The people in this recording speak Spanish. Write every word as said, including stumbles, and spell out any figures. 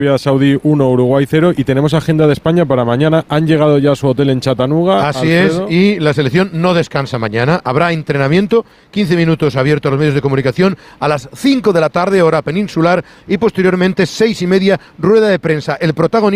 Arabia Saudí uno, Uruguay cero, y tenemos agenda de España para mañana. Han llegado ya a su hotel en Chattanooga. Así Alfredo. es, y la selección no descansa mañana. Habrá entrenamiento, quince minutos abierto a los medios de comunicación a las cinco de la tarde, hora peninsular, y posteriormente seis y media, rueda de prensa. El protagonista